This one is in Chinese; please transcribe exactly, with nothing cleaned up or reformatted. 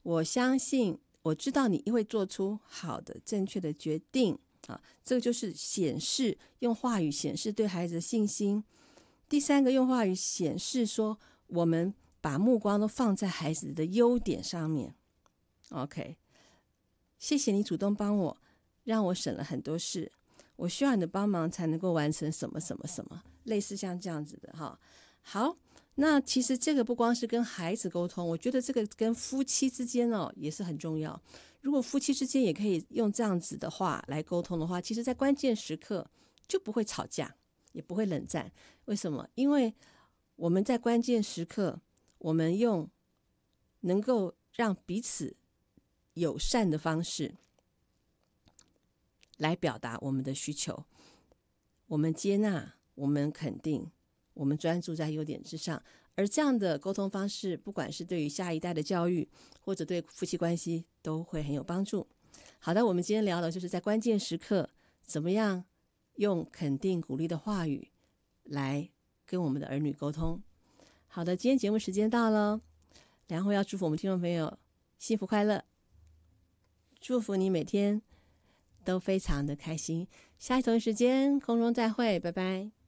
我相信，我知道你会做出好的、正确的决定啊。这个就是显示，用话语显示对孩子的信心。第三个，用话语显示说，我们把目光都放在孩子的优点上面。OK， 谢谢你主动帮我，让我省了很多事。我需要你的帮忙才能够完成什么什么什么，类似像这样子的哈。好，那其实这个不光是跟孩子沟通，我觉得这个跟夫妻之间哦也是很重要。如果夫妻之间也可以用这样子的话来沟通的话，其实在关键时刻就不会吵架，也不会冷战。为什么？因为我们在关键时刻，我们用能够让彼此友善的方式来表达我们的需求，我们接纳，我们肯定，我们专注在优点之上。而这样的沟通方式，不管是对于下一代的教育，或者对夫妻关系，都会很有帮助。好的，我们今天聊的就是在关键时刻，怎么样用肯定鼓励的话语来跟我们的儿女沟通。好的，今天节目时间到了，然后要祝福我们听众朋友幸福快乐，祝福你每天都非常的开心。下一同一时间空中再会，拜拜。